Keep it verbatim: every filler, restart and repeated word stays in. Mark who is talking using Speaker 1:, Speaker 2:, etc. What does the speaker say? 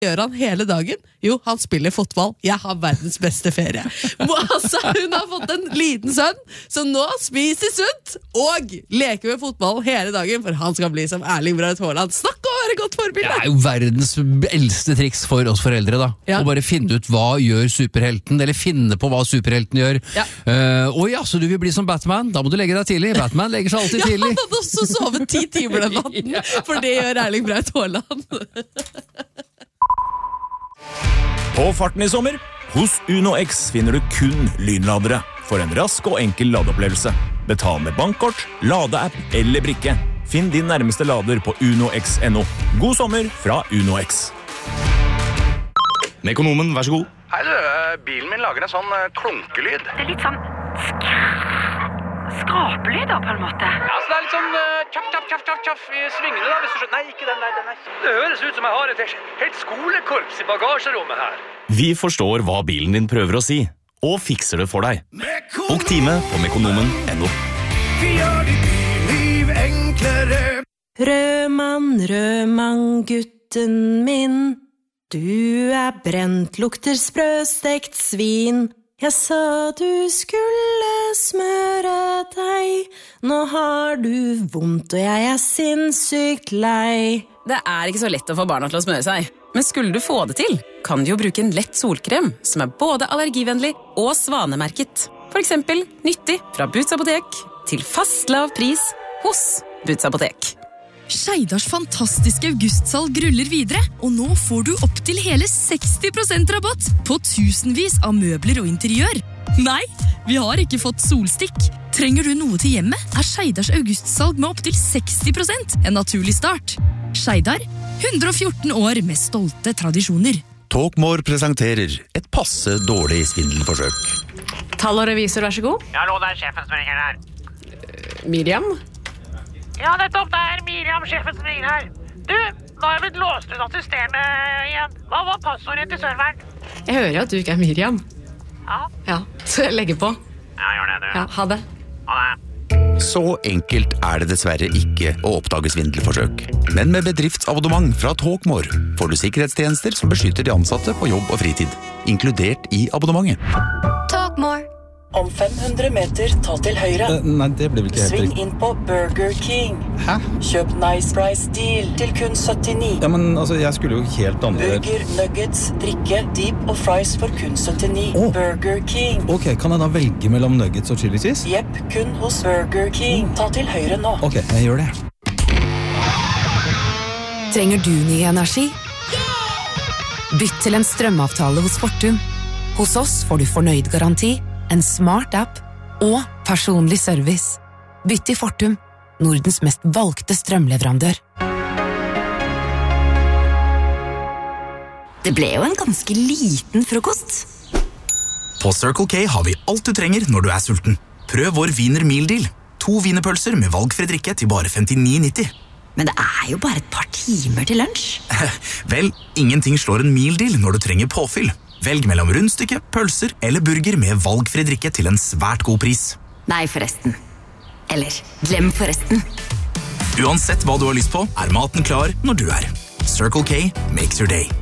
Speaker 1: gjør han hele dagen? Jo, han spiller fotball. Jeg har verdens beste ferie. Altså, hun har fått en liten sønn, som nå spiser sunt og leker med fotball hele dagen, for han skal bli som Erling Braut Haaland. Snakk om å være godt forbilde!
Speaker 2: Det er jo verdens eldste triks for oss foreldre, da.
Speaker 1: Ja.
Speaker 2: Å bare finne ut hva gjør superhelten, eller finne på hva superhelten gjør.
Speaker 1: Ja.
Speaker 2: Uh, og ja, så du vil bli som Batman? Da må du legge deg tidlig. Batman legger seg alltid tidlig.
Speaker 1: Ja, han hadde også sovet ti timer den natten, for det gjør Erling Braut Haaland.
Speaker 3: På farten i sommer, hos Uno X finner du kun lynladere for en rask og enkel ladeopplevelse. Betal med bankkort, ladeapp eller brikke. Finn din nærmeste lader på uno x punktum no. God sommer fra Uno X.
Speaker 4: Mekonomen, vær så god.
Speaker 5: Hei du, bilen min lager en sånn klunkelyd.
Speaker 6: Det er litt sånn skrapelyd da, på en måte.
Speaker 5: Ja, så det er litt sånn tjaff, tjaff, tjaff, tjaff, tjaff i svingene da, hvis du skjønner. Nei, ikke den, nei, den er. Det høres ut som jeg har et helt, helt skolekorps i bagasjerommet her.
Speaker 4: Vi forstår hva bilen din prøver å si, og fikser det for deg. Bok time på mekonomen punktum no.
Speaker 7: Vi gjør ditt liv enklere.
Speaker 8: Rødmann, rødmann, gutten min. Du er brent, lukter sprøstekt svin. Jeg sa du skulle smøre deg. Nå har du vondt, og jeg er sinnssykt lei.
Speaker 9: Det er ikke så lett å få barna til å smøre seg. Men skulle du få det til, kan du jo bruke en lett solkrem, som er både allergivennlig og svanemerket. For eksempel nyttig fra Boots Apotek til fast lav pris hos Boots Apotek.
Speaker 10: Skeidars fantastiske augustsalg ruller videre, og nå får du opp til hele seksti prosent rabatt på tusenvis av møbler og interiør. Nei, vi har ikke fått solstikk. Trenger du noe til hjemmet, er Skeidars augustsalg med opp til seksti prosent en naturlig start. Skeidar, hundre og fjorten år med stolte tradisjoner.
Speaker 11: Talkmore presenterer et passe dårlig svindelforsøk.
Speaker 12: Tall og revisor, vær så god.
Speaker 13: Ja, hallo, det er sjefen som ringer her.
Speaker 12: Miriam?
Speaker 13: Ja, nettopp, det er Miriam, sjefen som ringer her. Du, nå har jeg blitt låst ut av systemet igjen. Hva var passordet til serveren?
Speaker 12: Jeg hører at du ikke er Miriam.
Speaker 13: Ja.
Speaker 12: Ja, så jeg legger på.
Speaker 13: Ja, gjør det, du.
Speaker 12: Ja, ha det.
Speaker 13: Ha det.
Speaker 11: Så enkelt er det dessverre ikke å oppdage svindelforsøk. Men med bedriftsabonnement fra Talkmore får du sikkerhetstjenester som beskytter de ansatte på jobb og fritid, inkludert i abonnementet.
Speaker 14: Talkmore. Om fem hundre meter, ta til høyre.
Speaker 15: Uh, nei, det blir vel ikke helt
Speaker 14: Sving
Speaker 15: riktig.
Speaker 14: inn på Burger King.
Speaker 15: Hæ?
Speaker 14: Kjøp Nice Price Deal til kun syttini.
Speaker 15: Ja, men altså, jeg skulle jo helt andre...
Speaker 14: Burger, nuggets, drikke, deep og fries for kun syttini.
Speaker 15: Oh.
Speaker 14: Burger King.
Speaker 15: Ok, kan jeg da velge mellom nuggets og chili cheese?
Speaker 14: Jepp, kun hos Burger King. Ta til høyre nå.
Speaker 15: Ok, jeg gjør det.
Speaker 16: Trenger du ny energi? Bytt til en strømavtale hos Fortum. Hos oss får du fornøyd garanti, en smart app og personlig service. Bytt til Fortum, Nordens mest valgte strømleverandør.
Speaker 17: Det ble jo en ganske liten frokost.
Speaker 18: På Circle K har vi alt du trenger når du er sulten. Prøv vår Wiener Meal Deal. To wienerpølser med valgfri drikke til bare femtini nitti.
Speaker 17: Men det er jo bare et par timer til lunsj.
Speaker 18: Vel, ingenting slår en meal deal når du trenger påfyll. Velg mellom rundstykke, pølser eller burger med valgfri drikke til en svært god pris.
Speaker 17: Nei, forresten. Eller, glem forresten.
Speaker 18: Uansett hva du har lyst på, er maten klar når du er. Circle K makes your day.